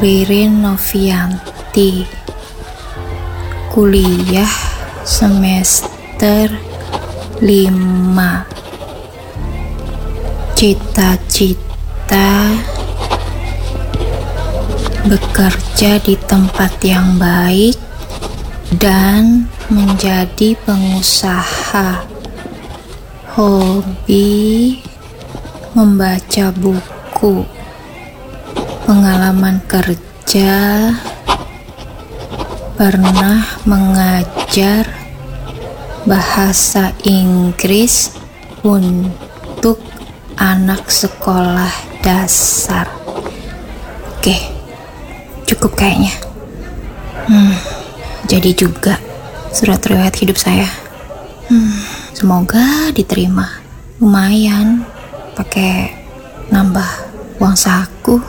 Ririn Novianti, kuliah semester 5. Cita-cita bekerja di tempat yang baik dan menjadi pengusaha. Hobi membaca buku. Pengalaman kerja, pernah mengajar bahasa Inggris untuk anak sekolah dasar. Oke, cukup kayaknya. Jadi juga surat riwayat hidup saya. Semoga diterima. Lumayan pakai nambah uang saku.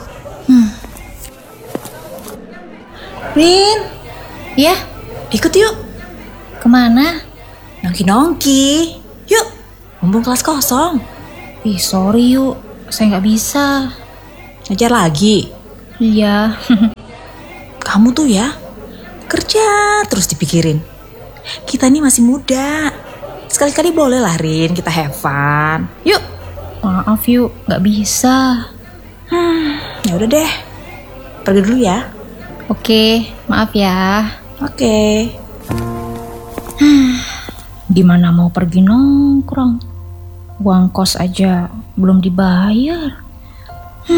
Rin, Ya, ikut yuk. kemana? Nongki-nongki. Yuk, mumpung kelas kosong. Ih, sorry yuk, saya nggak bisa. Ngajar lagi. Iya. Kamu tuh ya, kerja terus dipikirin. Kita ini masih muda. Sekali-kali boleh lah Rin, kita have fun. Yuk. Maaf yuk, nggak bisa. Ya udah deh. Pergi dulu ya. Oke, maaf ya. Oke. Gimana mau pergi nongkrong? Uang kos aja belum dibayar.